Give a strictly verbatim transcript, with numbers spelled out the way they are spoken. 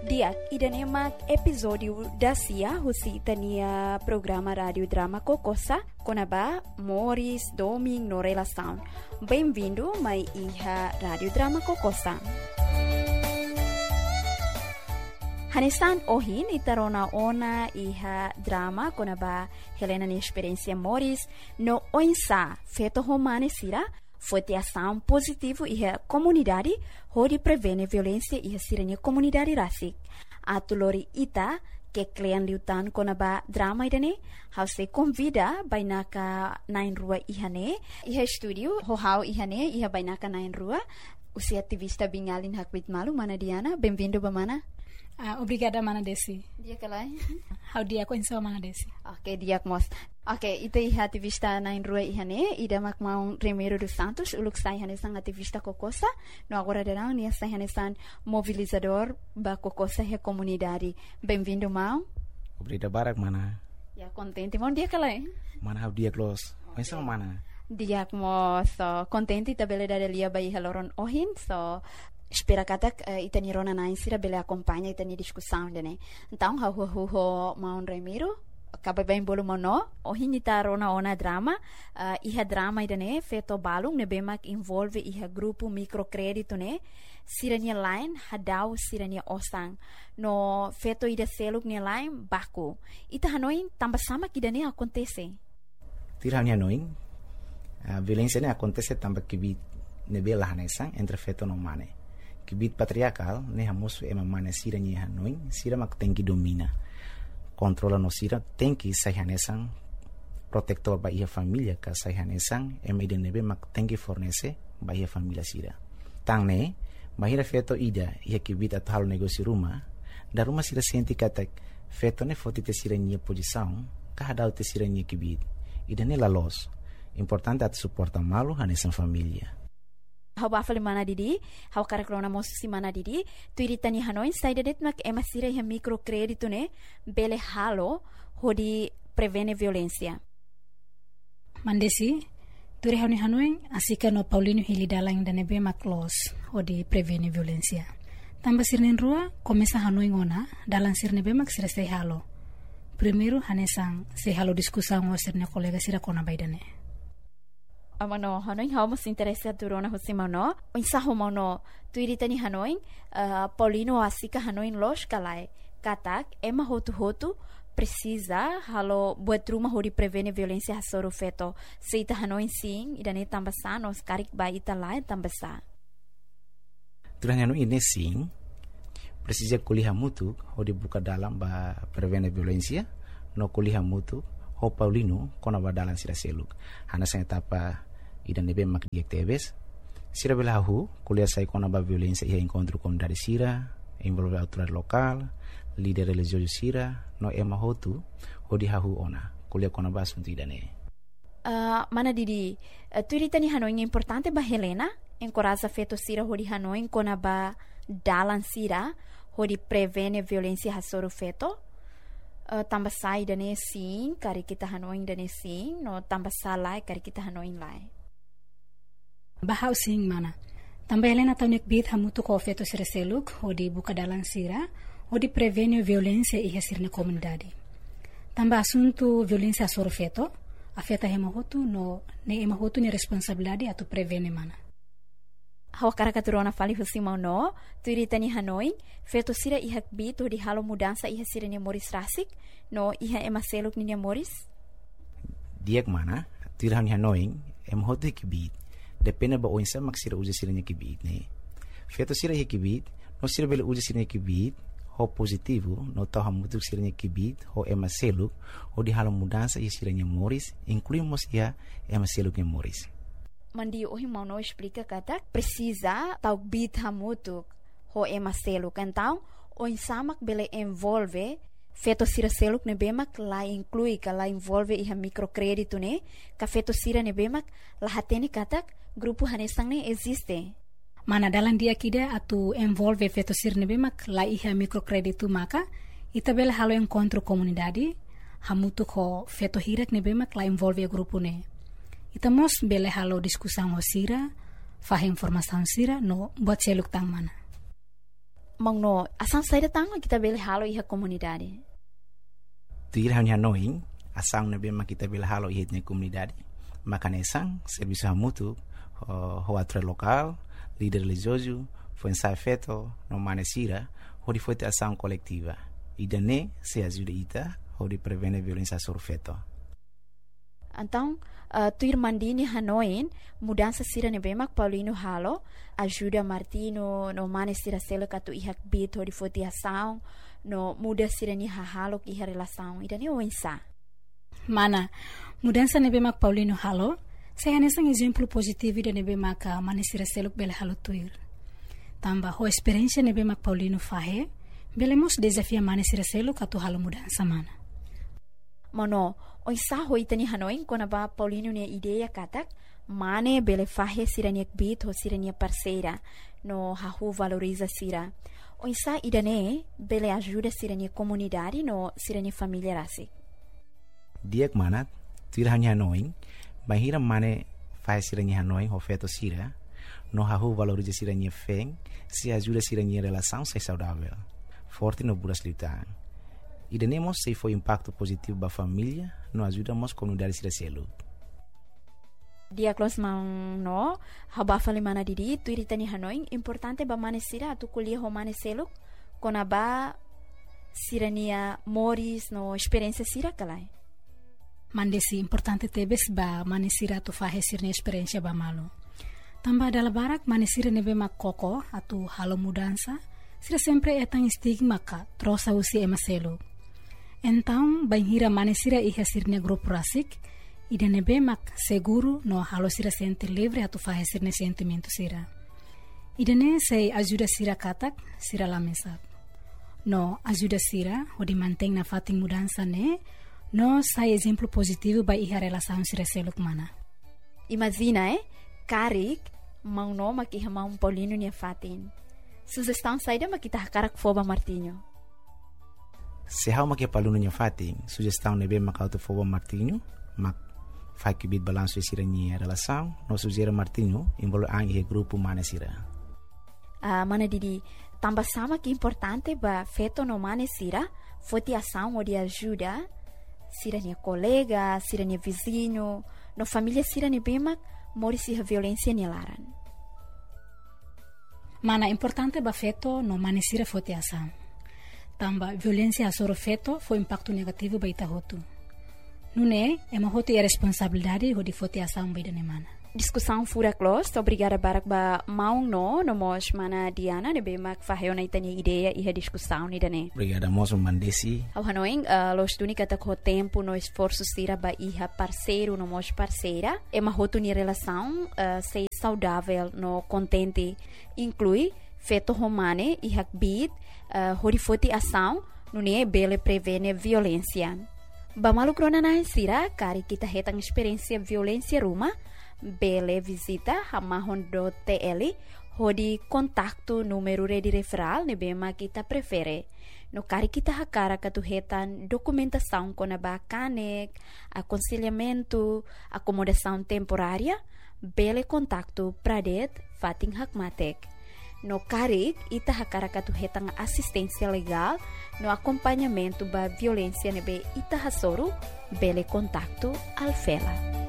Diak idanemak episódio da C I A husi tania programa rádio drama Kokosa konaba Morris Doming no relação. Bem-vindo mai iha rádio drama Kokosa. Hanesan ohin itarona ona iha drama konaba Helena ni experiência Morris no oinsa feto romane sira foi ter ação positivo e a comunidade onde prevene violência e a sirene comunidade rasik. A tulori ita que klian liutan konaba drama idane hause convida bainaka nain rua ihane iha studio ho hau ihane iha bainaka nain rua usi ativista bingalin hakwit malu mana Diana bem-vindo bamana. Uh, obrigada, Mana Desi. Dia kalai. How dia ko insa Mana Desi. Okay, dia mos. Okay, ito iha ativista na inrua ihane, ida makmaung Remiro dos Santos, uluk sa ihane sang ativista Kokosa, no agora darang niya sa ihane sang mobilizador ba Kokosa he comunidade. Bem-vindo, Mau. Obrigado, Barak, Mana. Ya, contente, mon dia kalai. Mana how dia close. Insa Mana. Dia mo so contente tabele da lia ba iha loron ohin, so espera katak uh, itani rona na insira bele acompanha itani discussão dene então ha ho ho ho maun Remiro acaba bem bolo mono o hinita rona ona drama uh, iha drama idane feto balung ne bemak involve iha grupo microcredito ne sirania line hadau sirania osang no feto ida seluk ne line baku ita hanoin tamba sama kidane acontece tirania noin a violência ne acontece tamba kibi ne bela hanesang entre feto no mane kibit patriarcal ne hamus ema mana sira ni hanoin sira mak tenki domina controla no sira tenki sahanesang protector ba ia familia ka sahanesang ema ide nebe mak tenki fornece ba ia familia sira tangne mahira feto ida ia kibit atal negócio rumah da rumah sira senti katak feto ne fotite sira ni posição ka hadau te sira ni kibit ida ne la los importante at suporta malu hanesang familia. Hau bafali mana didi, hau karakrona mosusi mana didi, tu iritani hanoin saidadet mak emasira iha microcredito ne bele halo hodi prevene violência. Mandesi, tu rehoni hanoin asika no Paulino Hilidalang danebe mak los hodi prevene violência. Tamba sirnen rua komesa hanoin ona dalang sirnebe mak sira sei halo. Primeiro hanesang sei halo diskusang o sirne kolega sira kona baidane. Amano hanoin hau mas interesse durona hosimano insa homono tuiritani hanoin uh, Paulino asika hanoin los kalai katak ema hotu hotu precisa halo buat rumah hori prevene violência hasoro feto seita hanoin sing idane tambasa nos karik ba ita lai tambasa turanya no ine sing precisa kuliah mutu hodi buka dalam ba prevene violência no kuliah mutu ho Paulino kona badalan sira seluk hana sa etapa idan nebe mak diaktebes sira belahu kuliah sai kona ba violência ia encontro com dari sira envolve autoridade local líder religioso sira no ema hotu hodi hahu ona kuliah kona ba asunto idane uh, mana didi uh, tuiritani hanoin importante ba Helena encoraja feto sira hodi hanoin kona ba dalan sira hodi prevene violência hasoro feto Uh, tambah sai dane sim kari kita hanoin dane sim no tambah salai kari kita hanoin lai bahau sing mana tambah Helena taunik bit hamutu ko feto sira seluk hodi buka dalang sira hodi prevene violência iha sirne comunidade tambah asunto violência soro feto afeta hema hotu no ne ema hotu ni responsabilidade atu prevene mana hau karakaturona fali husimau no tuiritani hanoin feto sira iha bit hodi halo mudança iha sira ni Morris rasik no iha ema seluk ni Morris diak mana tuirani hanoin em hotu kibit depende ba oinsa mak sira uja sira ni kibit ne feto sira iha kibit no sira bele uja sira ni kibit ho positivo no tau hamutu sira ni kibit ho ema seluk hodi halo mudança iha sira ni Morris incluímos iha ema seluk ni Morris mandi ohi mau no explica kata precisa tau bit hamutuk ho ema seluk então o insamak bele envolve feto sira seluk ne bemak la inclui ka la envolve iha microcredito ne ka feto sira ne bemak la hateni katak grupo hanesang ne existe mana dalam dia kida atu envolve feto sira ne bemak la iha microcredito maka ita bele halo encontro comunidade hamutuk ho feto hirak ne bemak la envolve grupo ne itamos bele halo diskusang ho sira fah informação sira no buat seluk tang mana Mangno, asang saída tango kita bele halo iha komunidade. Tuir hanya noing, asang na bema kita bele halo iha na komunidade. Makanesang, serviço hamutu, ho atre local, líder religioso, foi ensaio feito, no manesira, onde foi ter ação coletiva. E daí se ajuda ita, onde prevene violência sobre feto. Então, uh, tuir mandini hanoin, mudança sira nebemak Paulino halo, ajuda Martino no manesira selo katu ihak bit, onde foi ter ação, no muda sira ni hahalo ki iha relação. E daí o ensa. Mana, mudança nebemak Paulino halo, saya nessa um exemplo positivo de nebemak manesira selo bele halo tuir. Tamba ho experiência nebemak Paulino fahe, belemos desafia manesira selo katu halo mudança mana. Mano, oi sa ho itani hanoin kona ba Paulino ne ideia katak mane bele fahe sirania bit ho sirania parceira no hahu valoriza sira. Oi sa idane bele ajuda sirania comunidade no sirania família rasi. Diak manat tuir hanya hanoin, bahira mane fahe sirania hanoin ho feto sira, no hahu valoriza sirania feng, se ajuda sirania relação ser saudável, forte no buras lutar. E tenemos se foi impacto positivo para a família, nós ajudamos a comunidade a selo. Dia close mang no, haba fali mana didi, tu iritani hanoin, importante ba manesira atu kuliah ho maneselo, kona ba sirania moris no experiência sira kalai. Mandesi importante tebes ba manesira atu fahe sirnia experiência ba malo. Tamba dala barak manesira nebe mak koko atu halo mudança, sira sempre etang stigma ka trosa usi emaselo. Então, banhira manesira iha sirnia grupo rasik, ida nebe mak seguro no halo sira sente livre atu fahe sirne sentimento sira. Ida ne sei ajuda sira katak, sira la mesak. No ajuda sira, o di manteng na fating mudança ne, no sai exemplo positivo ba iha relação sira seluk mana. Imagina, eh? Karik, mang no makiha mang Paulino niya fatin. Sugestão saída makita hakarak foba Martinho. Se há uma que é paluno nha fating, sugestão nebe makauto foba Martinho, mak fai que bit balanço sira nha relação, no sugere Martinho envolve ang ihe grupo manesira. Ah, mana didi, tambah sama que importante ba feto no manesira, foti ação ou de ajuda, sira nha colega, sira nha vizinho, no família sira nha bemak, mori si violência nha laran. Mana importante ba feto no manesira foti ação. Tamba violência sobre feto foi impacto negativo ba ita hotu. Nune, é uma hotu e responsabilidade ho di foti ação ba ida mana. Discussão fura close, obrigada barak ba maung no, no mos mana Diana, ne bemak faheo na itani ideia e a discussão ni dane. Obrigada moço mandesi. Ao hanoing, uh, los tuni kata ko tempo no esforço sira ba iha parceiro no mos parceira, é uma hotu ni relação uh, sei saudável no contente, inclui feto romane e hakbit, uh, horifoti ação, nune bele prevene violência. Ba malukrona na sira, kari kita hetang experiência violência ruma, bele visita hamahon do T L, hodi kontaktu número de referral ne bema kita prefere. No kari kita hakara katuhetan documentação kona ba kanek, aconselhamento, acomodação temporária, bele kontaktu pradet fating hakmatek. No karik, ita hakara katuhetang assistência legal, no acompanhamento ba violência nebe ita hasoro, bele kontaktu alfela.